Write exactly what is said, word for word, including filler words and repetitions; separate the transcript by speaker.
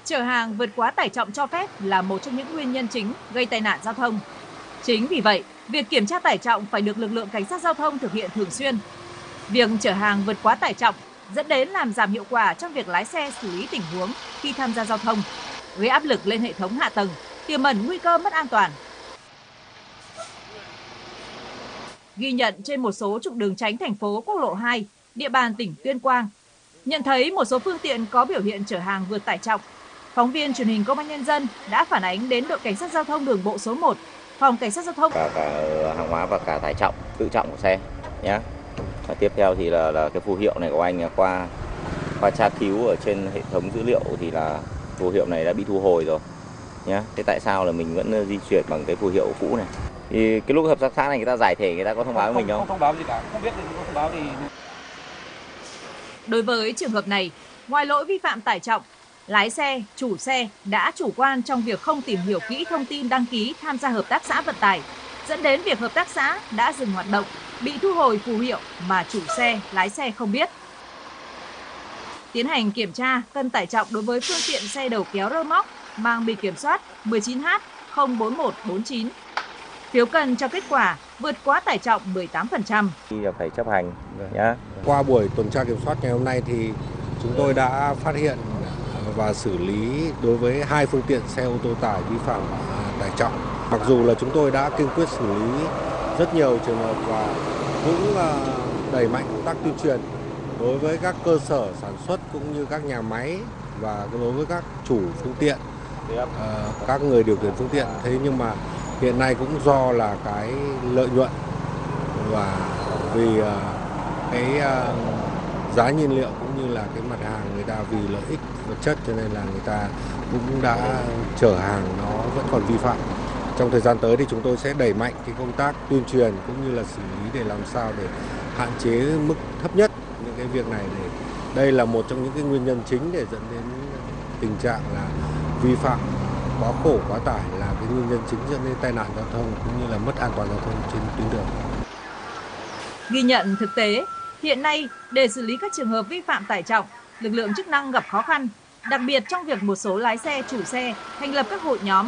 Speaker 1: Chở hàng vượt quá tải trọng cho phép là một trong những nguyên nhân chính gây tai nạn giao thông. Chính vì vậy, việc kiểm tra tải trọng phải được lực lượng cảnh sát giao thông thực hiện thường xuyên. Việc chở hàng vượt quá tải trọng dẫn đến làm giảm hiệu quả trong việc lái xe xử lý tình huống khi tham gia giao thông, gây áp lực lên hệ thống hạ tầng, tiềm ẩn nguy cơ mất an toàn. Ghi nhận trên một số trục đường tránh thành phố quốc lộ hai, địa bàn tỉnh Tuyên Quang, nhận thấy một số phương tiện có biểu hiện chở hàng vượt tải trọng. Phóng viên truyền hình Công an Nhân dân đã phản ánh đến đội cảnh sát giao thông đường bộ số một, phòng cảnh sát giao thông.
Speaker 2: Cả, cả hàng hóa và cả tải trọng, tự trọng của xe nhé. Và tiếp theo thì là, là cái phù hiệu này của anh qua qua tra cứu ở trên hệ thống dữ liệu thì là phù hiệu này đã bị thu hồi rồi nhé. Thế tại sao là mình vẫn di chuyển bằng cái phù hiệu cũ này? Thì cái lúc hợp tác xã này người ta giải thể người ta có thông báo với mình không?
Speaker 3: Không thông báo gì cả, không biết thì không thông báo thì.
Speaker 1: Đối với trường hợp này, ngoài lỗi vi phạm tải trọng, lái xe, chủ xe đã chủ quan trong việc không tìm hiểu kỹ thông tin đăng ký tham gia hợp tác xã vận tải, dẫn đến việc hợp tác xã đã dừng hoạt động, bị thu hồi phù hiệu mà chủ xe, lái xe không biết. Tiến hành kiểm tra cân tải trọng đối với phương tiện xe đầu kéo rơ moóc mang biển kiểm soát mười chín H không bốn một bốn chín. Phiếu cân cho kết quả vượt quá tải trọng mười tám phần trăm.
Speaker 2: Phải chấp hành nhá.
Speaker 4: Qua buổi tuần tra kiểm soát ngày hôm nay thì chúng tôi đã phát hiện và xử lý đối với hai phương tiện xe ô tô tải vi phạm tải trọng. Mặc dù là chúng tôi đã kiên quyết xử lý rất nhiều trường hợp và cũng đẩy mạnh công tác tuyên truyền đối với các cơ sở sản xuất cũng như các nhà máy và đối với các chủ phương tiện, các người điều khiển phương tiện. Thế nhưng mà hiện nay cũng do là cái lợi nhuận và vì cái giá nhiên liệu cũng như là cái mặt hàng người ta vì lợi ích vật chất cho nên là người ta cũng đã chở hàng nó vẫn còn vi phạm. Trong thời gian tới thì chúng tôi sẽ đẩy mạnh cái công tác tuyên truyền cũng như là xử lý để làm sao để hạn chế mức thấp nhất những cái việc này. Để đây là một trong những cái nguyên nhân chính để dẫn đến tình trạng là vi phạm quá khổ quá tải là cái nguyên nhân chính dẫn đến tai nạn giao thông cũng như là mất an toàn giao thông trên tuyến đường.
Speaker 1: Ghi nhận thực tế, hiện nay để xử lý các trường hợp vi phạm tải trọng, lực lượng chức năng gặp khó khăn, đặc biệt trong việc một số lái xe, chủ xe thành lập các hội nhóm